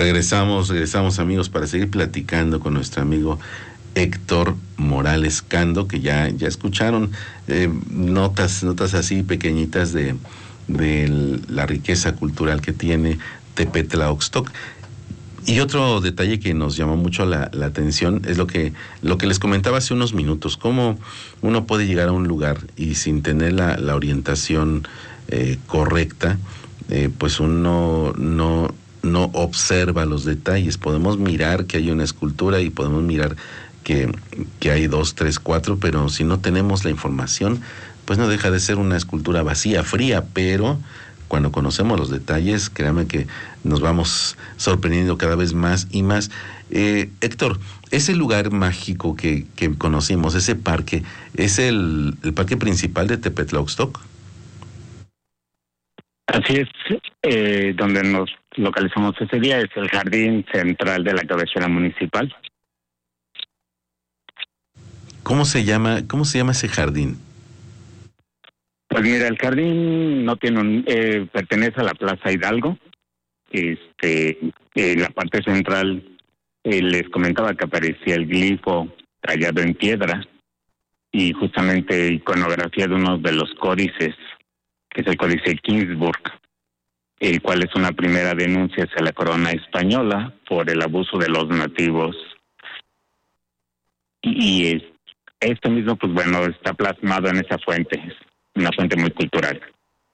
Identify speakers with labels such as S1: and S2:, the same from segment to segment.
S1: Regresamos amigos para seguir platicando con nuestro amigo Héctor Morales Cando, que ya escucharon notas así pequeñitas de la riqueza cultural que tiene Tepetlaoxtoc. Y otro detalle que nos llamó mucho la atención es lo que les comentaba hace unos minutos, cómo uno puede llegar a un lugar y sin tener la orientación correcta, pues uno no observa los detalles. Podemos mirar que hay una escultura y podemos mirar que hay 2, 3, 4, pero si no tenemos la información, pues no deja de ser una escultura vacía, fría, pero cuando conocemos los detalles, créame que nos vamos sorprendiendo cada vez más y más. Héctor, ese lugar mágico que conocimos, ese parque, ¿es el parque principal de Tepetlaoxtoc?
S2: Así es, donde nos localizamos ese día es el jardín central de la cabecera municipal.
S1: ¿Cómo se llama ese jardín?
S2: Pues mira, el jardín no tiene pertenece a la Plaza Hidalgo. La parte central, les comentaba que aparecía el glifo tallado en piedra y justamente iconografía de uno de los códices, que es el Códice Kingsburg, el cual es una primera denuncia hacia la corona española por el abuso de los nativos. Y esto mismo, pues bueno, está plasmado en esa fuente, es una fuente muy cultural.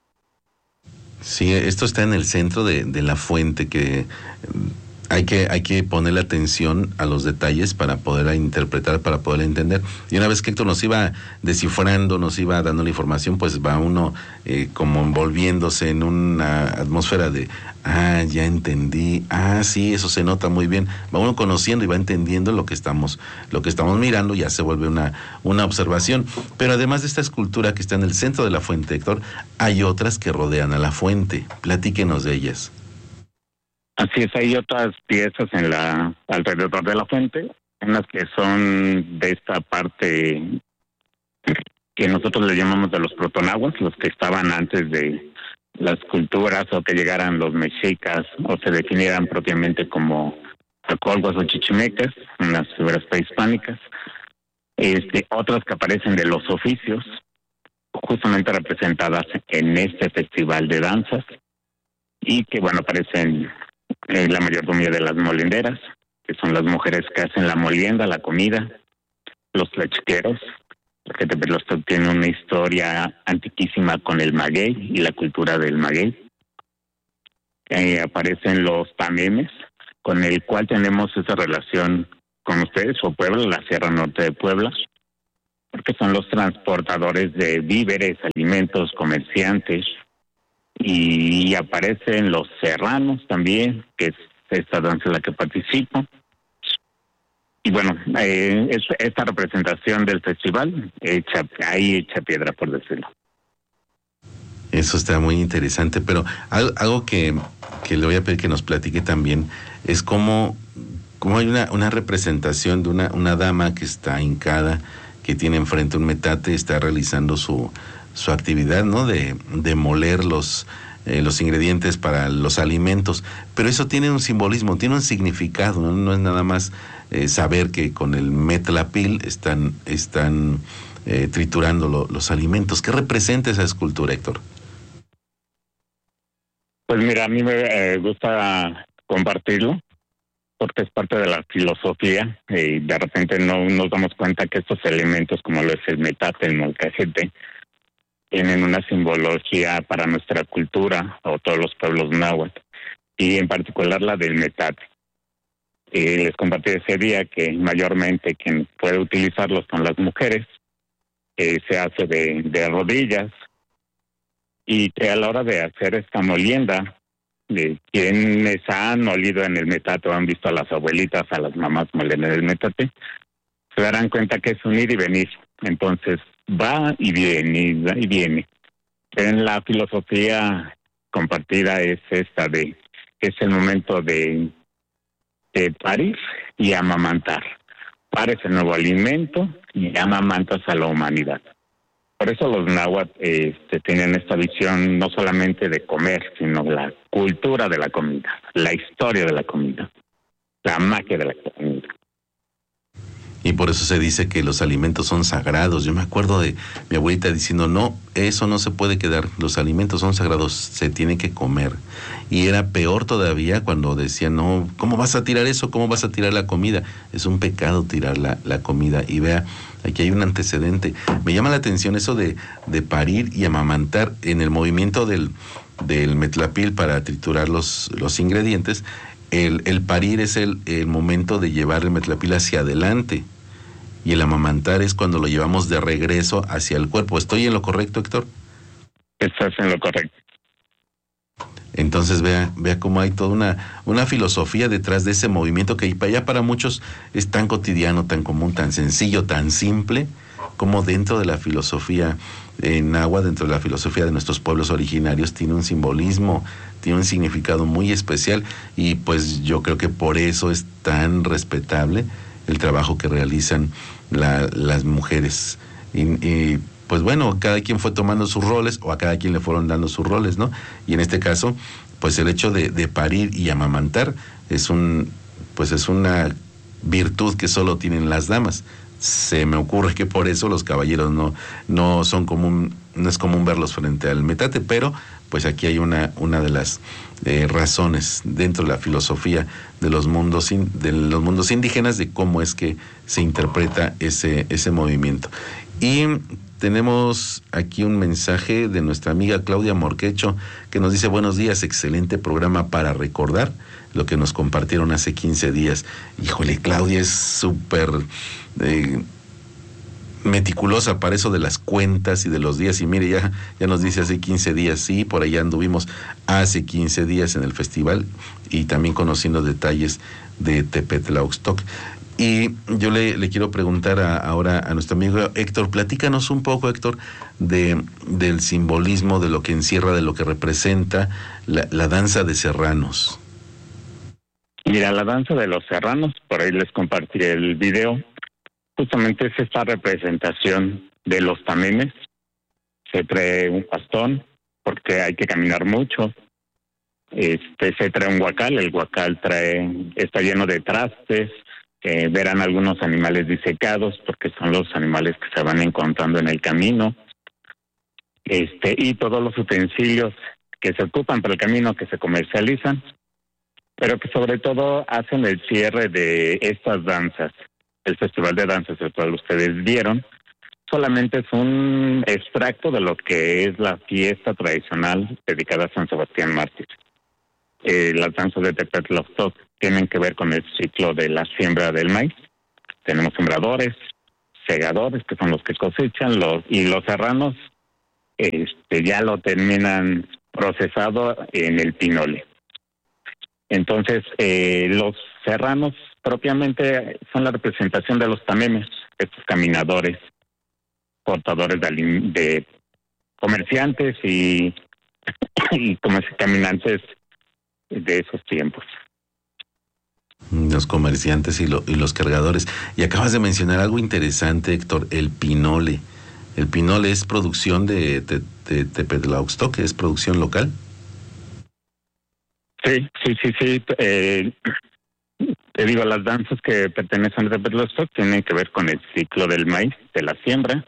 S1: Sí, esto está en el centro de la fuente, que hay que ponerle atención a los detalles para poder interpretar, para poder entender. Y una vez que Héctor nos iba descifrando, nos iba dando la información, pues va uno como envolviéndose en una atmósfera de, ya entendí, sí, eso se nota muy bien. Va uno conociendo y va entendiendo lo que estamos mirando, ya se vuelve una observación. Pero además de esta escultura que está en el centro de la fuente, Héctor, hay otras que rodean a la fuente. Platíquenos de ellas.
S2: Así es, hay otras piezas alrededor de la fuente, unas que son de esta parte que nosotros le llamamos de los protonahuas, los que estaban antes de las culturas o que llegaran los mexicas o se definieran propiamente como acolguas o chichimecas, unas figuras prehispánicas. Otras que aparecen de los oficios, justamente representadas en este festival de danzas, y que bueno, aparecen la mayordomía de las molinderas, que son las mujeres que hacen la molienda, la comida, los tlachiqueros, porque Tepetlaoxtoc tiene una historia antiquísima con el maguey y la cultura del maguey. Aparecen los tamemes, con el cual tenemos esa relación con ustedes, o Puebla, la Sierra Norte de Puebla, porque son los transportadores de víveres, alimentos, comerciantes. Y aparecen los serranos también, que es esta danza en la que participo. Y bueno, esta representación del festival hecha piedra, por decirlo.
S1: Eso está muy interesante, pero algo que le voy a pedir que nos platique también es cómo hay una representación de una dama que está hincada, que tiene enfrente un metate, está realizando su actividad, ¿no? De moler los ingredientes para los alimentos, pero eso tiene un simbolismo, tiene un significado, no es nada más saber que con el metlapil están triturando los alimentos. ¿Qué representa esa escultura, Héctor?
S2: Pues mira, a mí me gusta compartirlo, porque es parte de la filosofía, y de repente no nos damos cuenta que estos elementos, como lo es el metate, el molcajete, tienen una simbología para nuestra cultura o todos los pueblos náhuatl, y en particular la del metate. Les compartí ese día que mayormente quien puede utilizarlos son las mujeres, se hace de rodillas, y que a la hora de hacer esta molienda, quienes han molido en el metate o han visto a las abuelitas, a las mamás moler en el metate, se darán cuenta que es un ir y venir. Entonces va y viene, va y viene. En la filosofía compartida es esta que es el momento de parir y amamantar. Pares el nuevo alimento y amamantas a la humanidad. Por eso los náhuatl tienen esta visión no solamente de comer, sino la cultura de la comida, la historia de la comida, la magia de la comida.
S1: Y por eso se dice que los alimentos son sagrados. Yo me acuerdo de mi abuelita diciendo, no, eso no se puede quedar, los alimentos son sagrados, se tiene que comer. Y era peor todavía cuando decían, no, ¿cómo vas a tirar eso? ¿Cómo vas a tirar la comida? Es un pecado tirar la comida. Y vea, aquí hay un antecedente. Me llama la atención eso de parir y amamantar en el movimiento del metlapil para triturar los ingredientes. El parir es el momento de llevar el metlapil hacia adelante, y el amamantar es cuando lo llevamos de regreso hacia el cuerpo. ¿Estoy en lo correcto, Héctor?
S2: Estás en lo correcto.
S1: Entonces vea cómo hay toda una filosofía detrás de ese movimiento que ya para muchos es tan cotidiano, tan común, tan sencillo, tan simple, como dentro de la filosofía náhuatl, dentro de la filosofía de nuestros pueblos originarios, tiene un simbolismo, tiene un significado muy especial, y pues yo creo que por eso es tan respetable el trabajo que realizan las mujeres. Y pues bueno, cada quien fue tomando sus roles, o a cada quien le fueron dando sus roles, ¿no? Y en este caso, pues el hecho de parir y amamantar es una virtud que solo tienen las damas. Se me ocurre que por eso los caballeros no es común verlos frente al metate, pero pues aquí hay una de las razones dentro de la filosofía de los mundos indígenas de cómo es que se interpreta ese movimiento. Y tenemos aquí un mensaje de nuestra amiga Claudia Morquecho, que nos dice: buenos días, excelente programa para recordar lo que nos compartieron hace 15 días. Híjole, Claudia es súper meticulosa para eso de las cuentas y de los días, y mire, ya nos dice hace 15 días, sí, por allá anduvimos hace 15 días en el festival, y también conociendo detalles de Tepetlauxtoc. Y yo le quiero preguntar ahora a nuestro amigo Héctor, platícanos un poco, Héctor, del simbolismo, de lo que encierra, de lo que representa la danza de serranos.
S2: Mira, la danza de los serranos, por ahí les compartí el video, justamente es esta representación de los tamemes. Se trae un bastón, porque hay que caminar mucho. Se trae un huacal, el huacal está lleno de trastes, verán algunos animales disecados, porque son los animales que se van encontrando en el camino. Y todos los utensilios que se ocupan para el camino, que se comercializan, pero que sobre todo hacen el cierre de estas danzas. El Festival de Danzas, el cual ustedes vieron, solamente es un extracto de lo que es la fiesta tradicional dedicada a San Sebastián Mártir. Las danzas de Tepetlauxtoc tienen que ver con el ciclo de la siembra del maíz. Tenemos sembradores, segadores, que son los que cosechan, y los serranos ya lo terminan procesado en el pinole. Entonces, los serranos propiamente son la representación de los tamemes, estos caminadores, portadores de comerciantes y como caminantes de esos tiempos.
S1: Los comerciantes y los cargadores. Y acabas de mencionar algo interesante, Héctor, el pinole. ¿El pinole es producción de Tepetlauxtoc, es producción local?
S2: Sí. Te digo, las danzas que pertenecen a Tepetlauxtoc tienen que ver con el ciclo del maíz, de la siembra.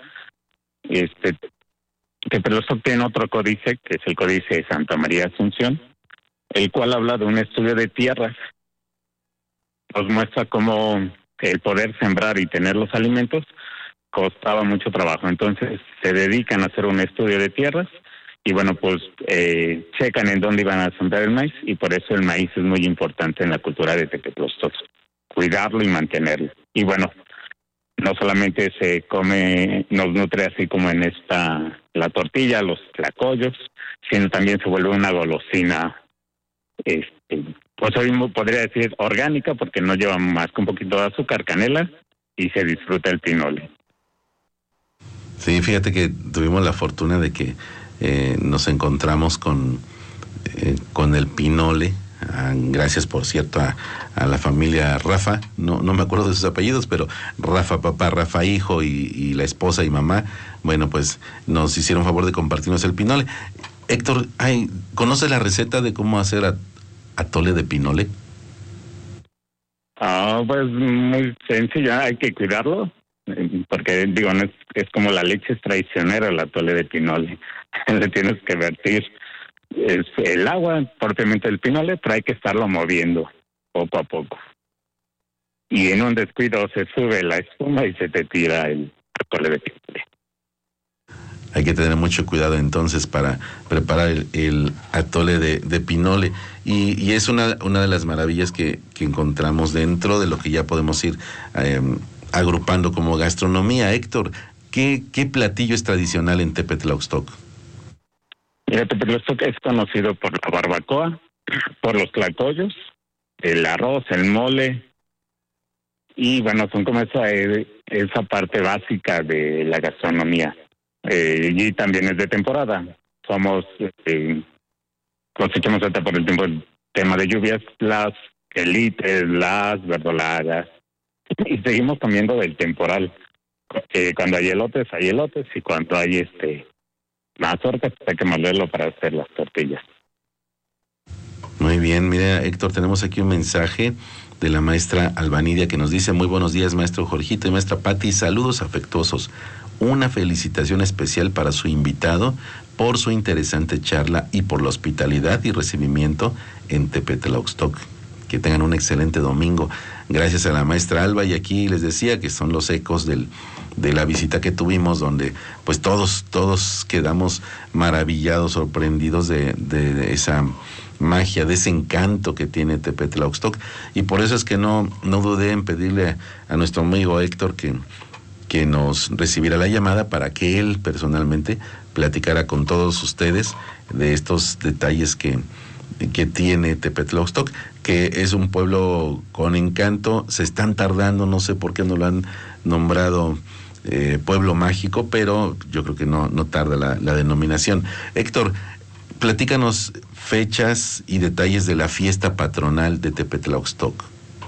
S2: Tepetlauxtoc tiene otro códice, que es el códice de Santa María Asunción, el cual habla de un estudio de tierras. Nos muestra cómo el poder sembrar y tener los alimentos costaba mucho trabajo. Entonces se dedican a hacer un estudio de tierras y bueno, pues checan en dónde iban a sembrar el maíz, y por eso el maíz es muy importante en la cultura de Tepetlauxtoc, cuidarlo y mantenerlo. Y bueno, no solamente se come, nos nutre así como en la tortilla, los tlacoyos, sino también se vuelve una golosina, pues hoy podría decir orgánica, porque no lleva más que un poquito de azúcar, canela, y se disfruta el pinole.
S1: Sí, fíjate que tuvimos la fortuna de que nos encontramos con el pinole gracias por cierto a la familia Rafa, no me acuerdo de sus apellidos, pero Rafa papá, Rafa hijo y la esposa y mamá, bueno, pues nos hicieron favor de compartirnos el pinole. Héctor, ¿conoces la receta de cómo hacer atole de pinole?
S2: Pues muy sencilla, hay que cuidarlo, porque digo, no es como la leche es traicionera, el atole de pinole. Le tienes que vertir el agua propiamente del pinole, pero hay que estarlo moviendo poco a poco. Y en un descuido se sube la espuma y se te tira el atole de pinole.
S1: Hay que tener mucho cuidado entonces para preparar el atole de pinole. Y es una de las maravillas que encontramos dentro de lo que ya podemos ir agrupando como gastronomía. Héctor, ¿qué platillo es tradicional en Tepetlauxtoc?
S2: Mira, Tepetlauxtoc es conocido por la barbacoa, por los tlacoyos, el arroz, el mole, y bueno, son como esa parte básica de la gastronomía. Y también es de temporada. Cosechamos hasta por el tema de lluvias, las quelites, las verdolagas, y seguimos comiendo del temporal. Cuando hay elotes, y cuando hay mazorcas, hay que molerlo para hacer las tortillas.
S1: Muy bien, mira, Héctor, tenemos aquí un mensaje de la maestra Albanidia que nos dice: muy buenos días, maestro Jorgito y maestra Patti, saludos afectuosos. Una felicitación especial para su invitado por su interesante charla y por la hospitalidad y recibimiento en Tepetlauxtoc. Que tengan un excelente domingo. Gracias a la maestra Alba, y aquí les decía que son los ecos de la visita que tuvimos, donde pues todos quedamos maravillados, sorprendidos de esa magia, de ese encanto que tiene Tepetlauxtoc, y por eso es que no dudé en pedirle a nuestro amigo Héctor que nos recibiera la llamada para que él personalmente platicara con todos ustedes de estos detalles que tiene Tepetlauxtoc, que es un pueblo con encanto. Se están tardando, no sé por qué no lo han nombrado pueblo mágico, pero yo creo que no tarda la denominación. Héctor, platícanos fechas y detalles de la fiesta patronal de Tepetlauxtoc.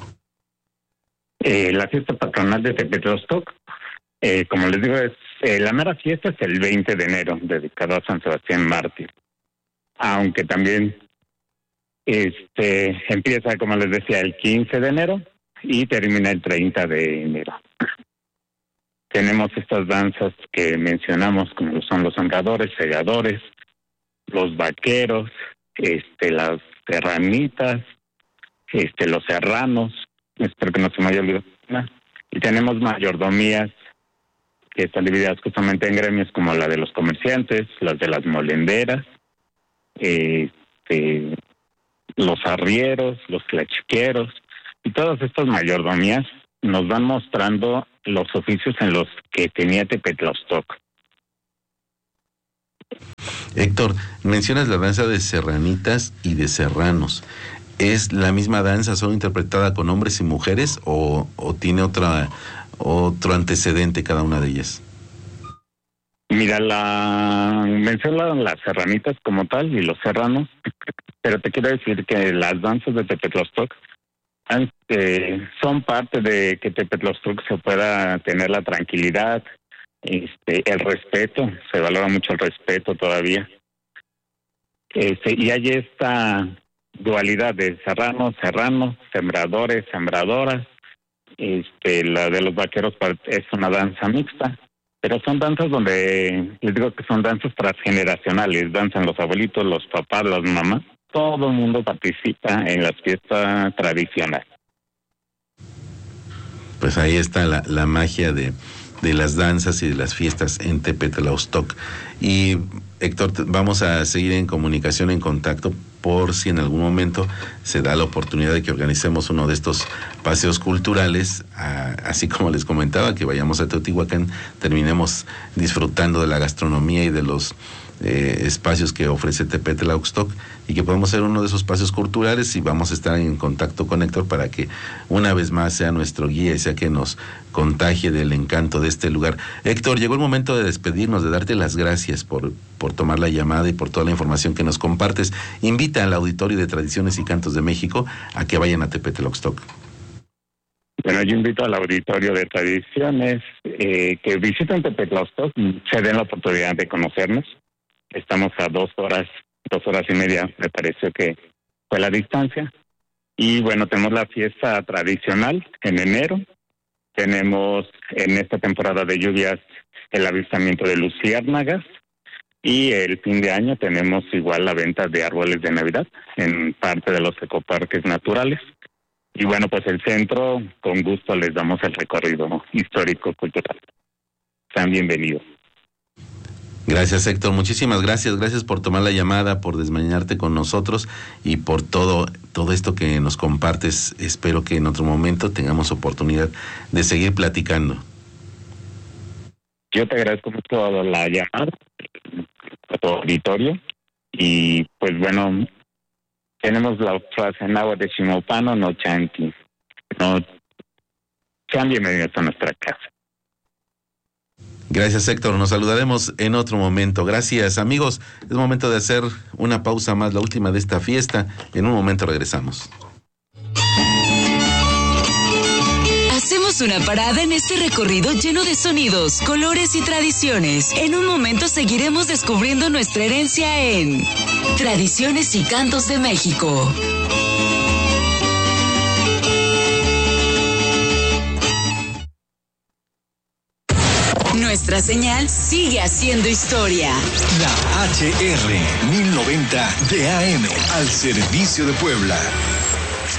S2: La fiesta patronal de Tepetlauxtoc, como les digo, la mera fiesta es el 20 de enero, dedicado a San Sebastián Mártir. Aunque también empieza, como les decía, el 15 de enero y termina el 30 de enero. Tenemos estas danzas que mencionamos, como son los sembradores, segadores, los vaqueros, las serranitas, los serranos, espero que no se me haya olvidado. Y tenemos mayordomías que están divididas justamente en gremios como la de los comerciantes, las de las molenderas, los arrieros, los tlachiqueros, y todas estas mayordomías nos van mostrando los oficios en los que tenía Tepetlauxtoc.
S1: Héctor, mencionas la danza de serranitas y de serranos. ¿Es la misma danza, solo interpretada con hombres y mujeres, o tiene otro antecedente cada una de ellas?
S2: Mira, mencionan las serranitas como tal y los serranos, pero te quiero decir que las danzas de Tepetlauxtoc son parte de que Tepetlauxtoc se pueda tener la tranquilidad, el respeto, se valora mucho el respeto todavía. Y hay esta dualidad de serranos, sembradores, sembradoras. La de los vaqueros es una danza mixta, pero son danzas donde, les digo que son danzas transgeneracionales, danzan los abuelitos, los papás, las mamás, todo el mundo participa en la fiesta tradicional.
S1: Pues ahí está la magia de las danzas y de las fiestas en Tepetlauxtoc. Y Héctor, vamos a seguir en comunicación, en contacto, por si en algún momento se da la oportunidad de que organicemos uno de estos paseos culturales, así como les comentaba, que vayamos a Teotihuacán, terminemos disfrutando de la gastronomía y de los espacios que ofrece Tepetlauxtoc. y que podemos ser uno de esos espacios culturales, y vamos a estar en contacto con Héctor para que una vez más sea nuestro guía y sea que nos contagie del encanto de este lugar. Héctor, llegó el momento de despedirnos, de darte las gracias por tomar la llamada y por toda la información que nos compartes. Invita al auditorio de Tradiciones y Cantos de México a que vayan a Tepetlocstoc.
S2: Bueno, yo invito al auditorio de Tradiciones que visiten Tepetlocstoc, se den la oportunidad de conocernos. Estamos a 2 horas y media, me pareció que fue la distancia. Y bueno, tenemos la fiesta tradicional en enero. Tenemos en esta temporada de lluvias el avistamiento de luciérnagas. Y el fin de año tenemos igual la venta de árboles de Navidad en parte de los ecoparques naturales. Y bueno, pues el centro, con gusto les damos el recorrido histórico-cultural. Sean bienvenidos.
S1: Gracias, Héctor, muchísimas gracias. Gracias por tomar la llamada, por desmañarte con nosotros y por todo esto que nos compartes. Espero que en otro momento tengamos oportunidad de seguir platicando.
S2: Yo te agradezco mucho la llamada a tu auditorio y pues bueno, tenemos la frase en agua de Ximopano, no chanqui. No, sean bienvenidos a nuestra casa.
S1: Gracias, Héctor. Nos saludaremos en otro momento. Gracias, amigos. Es momento de hacer una pausa más, la última de esta fiesta. En un momento regresamos.
S3: Hacemos una parada en este recorrido lleno de sonidos, colores y tradiciones. En un momento seguiremos descubriendo nuestra herencia en Tradiciones y Cantos de México. Nuestra señal sigue haciendo historia.
S4: La HR 1090 de AM al servicio de Puebla.